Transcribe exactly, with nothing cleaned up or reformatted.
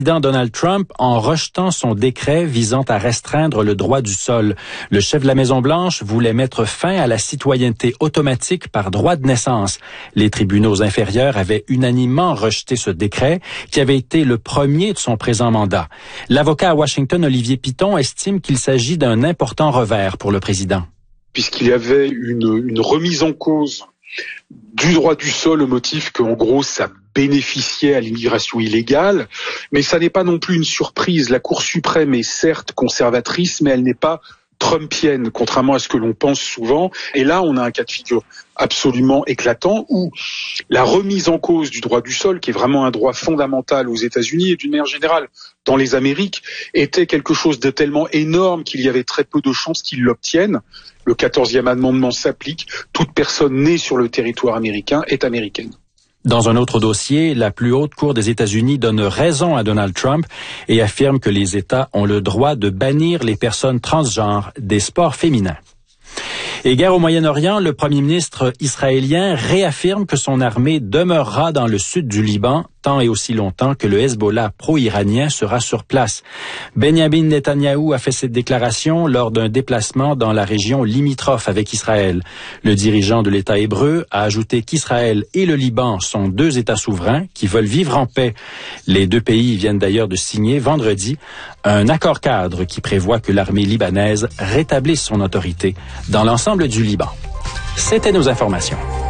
Donald Trump en rejetant son décret visant à restreindre le droit du sol. Le chef de la Maison-Blanche voulait mettre fin à la citoyenneté automatique par droit de naissance. Les tribunaux inférieurs avaient unanimement rejeté ce décret qui avait été le premier de son présent mandat. L'avocat à Washington, Olivier Piton, estime qu'il s'agit d'un important revers pour le président. Puisqu'il y avait une, une remise en cause du droit du sol au motif qu'en gros ça bénéficiait à l'immigration illégale, mais ça n'est pas non plus une surprise. La Cour suprême est certes conservatrice, mais elle n'est pas trumpienne, contrairement à ce que l'on pense souvent. Et là, on a un cas de figure absolument éclatant où la remise en cause du droit du sol, qui est vraiment un droit fondamental aux États-Unis et d'une manière générale dans les Amériques, était quelque chose de tellement énorme qu'il y avait très peu de chances qu'ils l'obtiennent. Le quatorzième amendement s'applique. Toute personne née sur le territoire américain est américaine. Dans un autre dossier, la plus haute cour des États-Unis donne raison à Donald Trump et affirme que les États ont le droit de bannir les personnes transgenres des sports féminins. Et guerre au Moyen-Orient, le premier ministre israélien réaffirme que son armée demeurera dans le sud du Liban tant et aussi longtemps que le Hezbollah pro-iranien sera sur place. Benyamin Netanyahou a fait cette déclaration lors d'un déplacement dans la région limitrophe avec Israël. Le dirigeant de l'État hébreu a ajouté qu'Israël et le Liban sont deux États souverains qui veulent vivre en paix. Les deux pays viennent d'ailleurs de signer vendredi un accord cadre qui prévoit que l'armée libanaise rétablisse son autorité dans l'ensemble du Liban. C'était nos informations.